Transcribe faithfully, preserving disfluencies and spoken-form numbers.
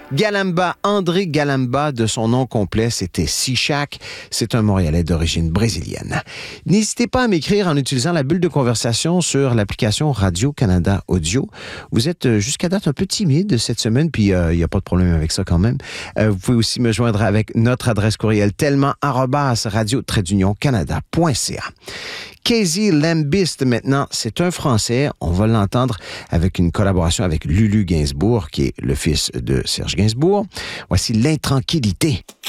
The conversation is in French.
Galamba, André Galamba, de son nom complet, c'était Sishak. C'est un Montréalais d'origine brésilienne. N'hésitez pas à m'écrire en utilisant la bulle de conversation sur l'application Radio-Canada Audio. Vous êtes jusqu'à date un peu timide cette semaine, puis il euh, n'y a pas de problème avec ça quand même. Euh, vous pouvez aussi me joindre avec notre adresse courriel tellement arobase radio trait d'union canada point c a. Casey Lambist, maintenant, c'est un Français. On va l'entendre avec une collaboration avec Lulu Gainsbourg, qui est le fils de Serge Gainsbourg. Voici L'Intranquillité.